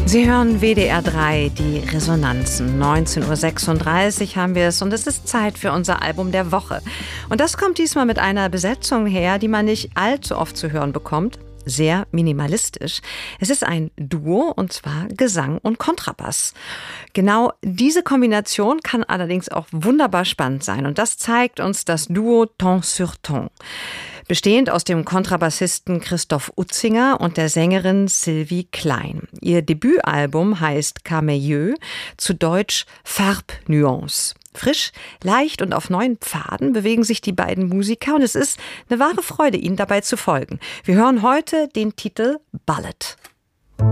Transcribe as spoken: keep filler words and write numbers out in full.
Sie hören W D R drei, die Resonanzen. neunzehn Uhr sechsunddreißig haben wir es und es ist Zeit für unser Album der Woche. Und das kommt diesmal mit einer Besetzung her, die man nicht allzu oft zu hören bekommt. Sehr minimalistisch. Es ist ein Duo und zwar Gesang und Kontrabass. Genau diese Kombination kann allerdings auch wunderbar spannend sein und das zeigt uns das Duo Ton sur Ton. Bestehend aus dem Kontrabassisten Christoph Utzinger und der Sängerin Sylvie Klein. Ihr Debütalbum heißt Cameilleux, zu Deutsch Farbnuance. Frisch, leicht und auf neuen Pfaden bewegen sich die beiden Musiker und es ist eine wahre Freude, ihnen dabei zu folgen. Wir hören heute den Titel Ballad.